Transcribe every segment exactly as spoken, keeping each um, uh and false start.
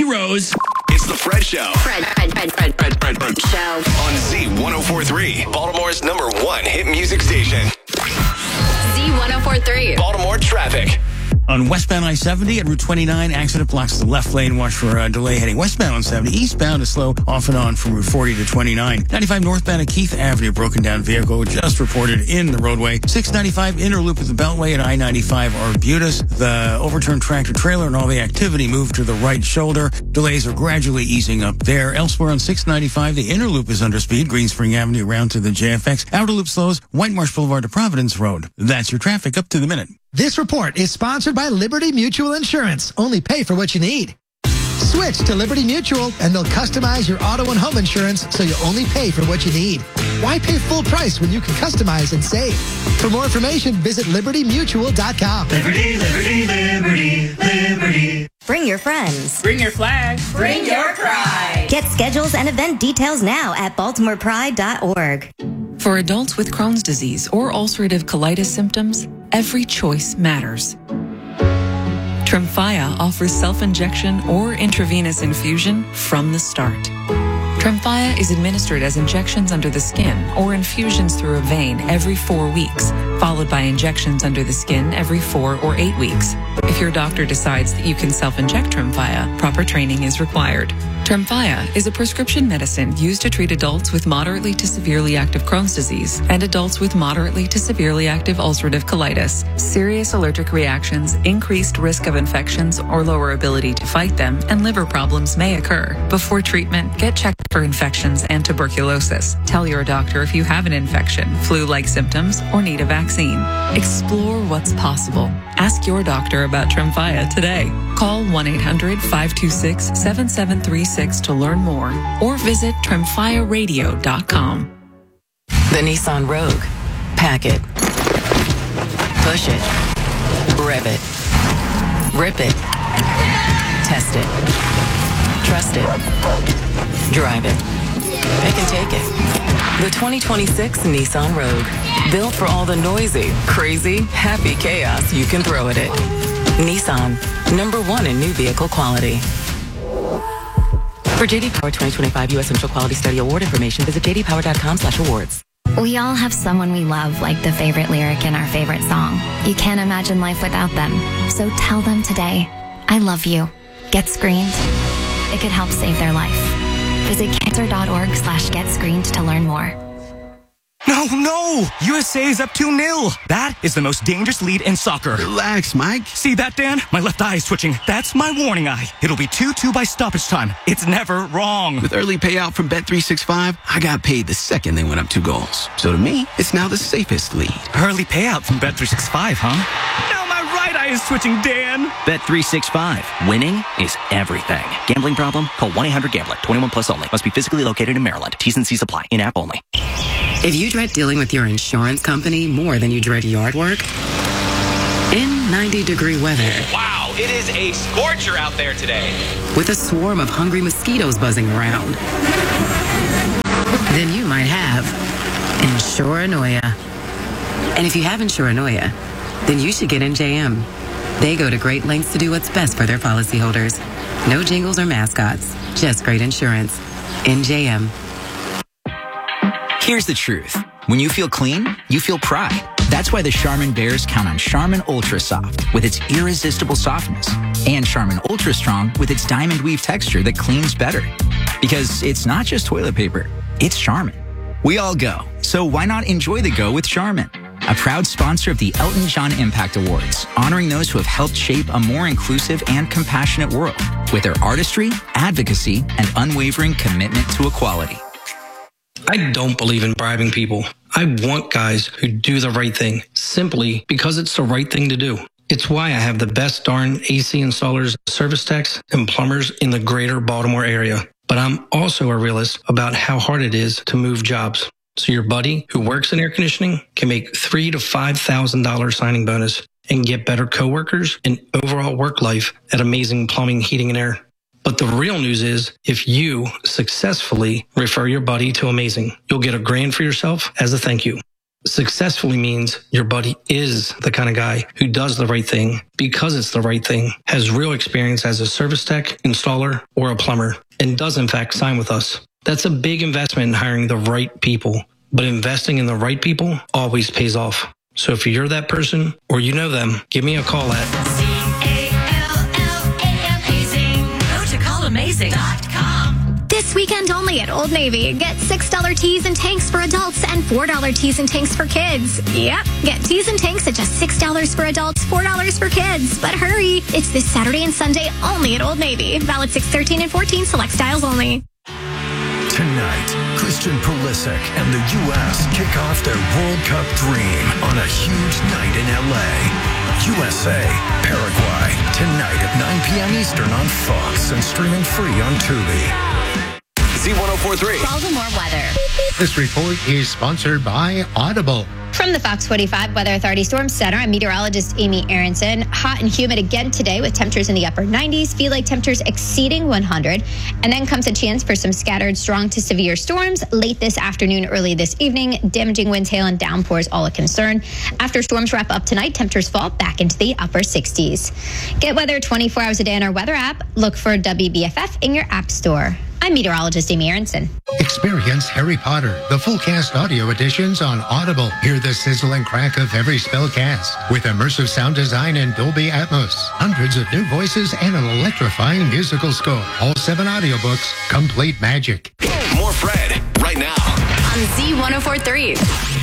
Rose. It's the Fred Show. Fred, Fred, Fred, Fred, Fred, Fred, Fred Show. On Z ten forty-three, Baltimore's number one hit music station. Z ten forty-three. Baltimore traffic. On westbound I seventy at Route twenty-nine, accident blocks the left lane. Watch for a delay heading westbound on seventy. Eastbound is slow off and on from Route forty to twenty-nine. ninety-five northbound at Keith Avenue, broken down vehicle just reported in the roadway. six ninety-five inner loop of the Beltway at I ninety-five Arbutus. The overturned tractor trailer and all the activity moved to the right shoulder. Delays are gradually easing up there. Elsewhere on six ninety-five, the inner loop is under speed. Green Spring Avenue round to the J F X. Outer loop slows White Marsh Boulevard to Providence Road. That's your traffic up to the minute. This report is sponsored by Liberty Mutual Insurance. Only pay for what you need. Switch to Liberty Mutual and they'll customize your auto and home insurance so you only pay for what you need. Why pay full price when you can customize and save? For more information, visit liberty mutual dot com. Liberty, liberty, liberty, liberty. Bring your friends. Bring your flag. Bring your pride. Get schedules and event details now at baltimore pride dot org. For adults with Crohn's disease or ulcerative colitis symptoms, every choice matters. Tremfya offers self-injection or intravenous infusion from the start. Tremfya is administered as injections under the skin or infusions through a vein every four weeks, followed by injections under the skin every four or eight weeks. If your doctor decides that you can self-inject Tremfya, proper training is required. Tremfya is a prescription medicine used to treat adults with moderately to severely active Crohn's disease and adults with moderately to severely active ulcerative colitis. Serious allergic reactions, increased risk of infections or lower ability to fight them, and liver problems may occur. Before treatment, get checked for infections and tuberculosis. Tell your doctor if you have an infection, flu-like symptoms, or need a vaccine. Explore what's possible. Ask your doctor about Tremfya today. Call one eight hundred five two six seven seven three six to learn more or visit tremfya radio dot com. The Nissan Rogue. Pack it. Push it. Rev it. Rip it. Test it. Trust it. Drive it. It can take it. The twenty twenty-six Nissan Rogue. Built for all the noisy, crazy, happy chaos you can throw at it. Nissan. Number one in new vehicle quality. For J D Power twenty twenty-five U S Central Quality Study Award information, visit j d power dot com slash awards. We all have someone we love, like the favorite lyric in our favorite song. You can't imagine life without them. So tell them today, I love you. Get screened. It could help save their life. Visit cancer dot org slash get screened to learn more. No, no! U S A is up two nil. That is the most dangerous lead in soccer. Relax, Mike. See that, Dan? My left eye is twitching. That's my warning eye. It'll be two two by stoppage time. It's never wrong. With early payout from Bet three sixty-five, I got paid the second they went up two goals. So to me, it's now the safest lead. Early payout from Bet three sixty-five, huh? Now my right eye is twitching, Dan. Bet three sixty-five. Winning is everything. Gambling problem? Call one eight hundred gambler. twenty-one plus only. Must be physically located in Maryland. T's and C's apply. In-app only. If you dread dealing with your insurance company more than you dread yard work, in ninety degree weather. Wow, it is a scorcher out there today. With a swarm of hungry mosquitoes buzzing around, then you might have Insuranoia. And if you have Insuranoia, then you should get N J M. They go to great lengths to do what's best for their policyholders. No jingles or mascots, just great insurance. N J M. Here's the truth. When you feel clean, you feel pride. That's why the Charmin Bears count on Charmin Ultra Soft with its irresistible softness and Charmin Ultra Strong with its diamond weave texture that cleans better. Because it's not just toilet paper, it's Charmin. We all go, so why not enjoy the go with Charmin? A proud sponsor of the Elton John Impact Awards, honoring those who have helped shape a more inclusive and compassionate world with their artistry, advocacy, and unwavering commitment to equality. I don't believe in bribing people. I want guys who do the right thing, simply because it's the right thing to do. It's why I have the best darn A C installers, service techs, and plumbers in the greater Baltimore area. But I'm also a realist about how hard it is to move jobs. So your buddy who works in air conditioning can make three to five thousand dollars signing bonus and get better coworkers and overall work life at Amazing Plumbing, Heating, and Air. But the real news is, if you successfully refer your buddy to Amazing, you'll get a grand for yourself as a thank you. Successfully means your buddy is the kind of guy who does the right thing because it's the right thing, has real experience as a service tech, installer, or a plumber, and does in fact sign with us. That's a big investment in hiring the right people, but investing in the right people always pays off. So if you're that person or you know them, give me a call at C A L L A Amazing. Go to call amazing dot com. This weekend only at Old Navy. Get six dollar tees and tanks for adults and four dollar tees and tanks for kids. Yep, get tees and tanks at just six dollars for adults, four dollars for kids. But hurry, it's this Saturday and Sunday only at Old Navy. Valid six thirteen and fourteen, select styles only. Tonight, Christian Pulisic and the U S kick off their World Cup dream on a huge night in L A. U S A, Paraguay, tonight at nine p.m. Eastern on Fox and streaming free on Tubi. Z one oh four three. Baltimore weather. This report is sponsored by Audible. From the Fox forty-five Weather Authority Storm Center, I'm meteorologist Amy Aronson. Hot and humid again today with temperatures in the upper nineties, feel like temperatures exceeding one hundred. And then comes a chance for some scattered strong to severe storms late this afternoon, early this evening. Damaging winds, hail, and downpours all a concern. After storms wrap up tonight, temperatures fall back into the upper sixties. Get weather twenty-four hours a day on our weather app. Look for W B F F in your app store. I'm meteorologist Amy Aronson. Experience Harry Potter, the full cast audio editions on Audible. Hear the sizzle and crack of every spell cast with immersive sound design and Dolby Atmos. Hundreds of new voices and an electrifying musical score. All seven audiobooks, complete magic. More Fred right now on Z one oh four three.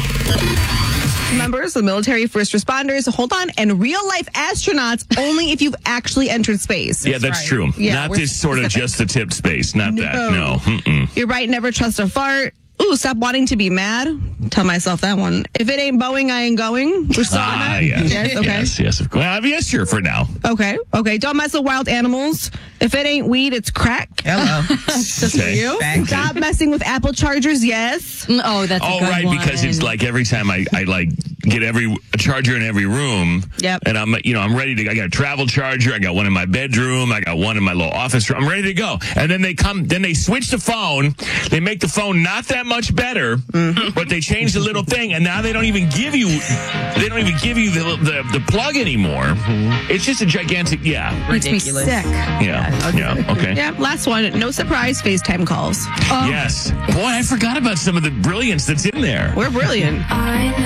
Members of the military, first responders, hold on, and real-life astronauts only if you've actually entered space. Yeah, that's right. true. Yeah, Not we're this sort of specific. just the tip space. Not No. that. No. Mm-mm. You're right, never trust a fart. Ooh, stop wanting to be mad. Tell myself that one. If it ain't Boeing, I ain't going. We're still on Ah, that? yes. Yes, okay. Yes, yes, of course. Well, yes, sure, for now. Okay, okay. Don't mess with wild animals. If it ain't weed, it's crack. Hello. Just Okay. for you. Okay. Stop messing with Apple chargers, yes. Oh, that's Oh, right, because it's like every time I, I like get every a charger in every room. Yep. And I'm, you know, I'm ready to, I got a travel charger. I got one in my bedroom. I got one in my little office room. I'm ready to go. And then they come, then they switch the phone. They make the phone not that much better, mm-hmm. but they change the little thing. And now they don't even give you, they don't even give you the, the, the plug anymore. Mm-hmm. It's just a gigantic, yeah. Makes me sick. Yeah. Yeah. Okay. Yeah, last one. No surprise FaceTime calls. Oh, Yes. Boy, I forgot about some of the brilliance that's in there. we're brilliant. I know